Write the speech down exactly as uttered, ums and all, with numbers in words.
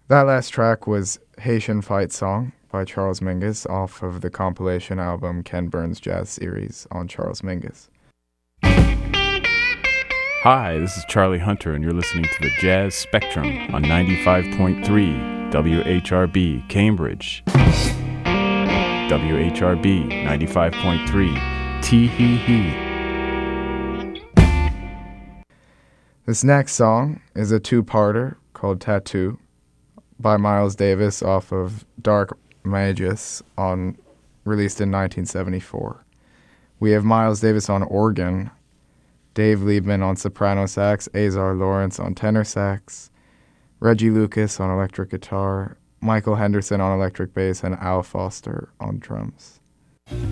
That last track was Haitian Fight Song by Charles Mingus off of the compilation album Ken Burns Jazz Series on Charles Mingus. Hi, this is Charlie Hunter, and you're listening to the Jazz Spectrum on ninety-five point three W H R B Cambridge. W H R B ninety-five point three Tee-hee-hee. This next song is a two-parter called Tattoo by Miles Davis off of Dark Magus, on released in nineteen seventy-four. We have Miles Davis on organ, Dave Liebman on soprano sax, Azar Lawrence on tenor sax, Reggie Lucas on electric guitar, Michael Henderson on electric bass, and Al Foster on drums.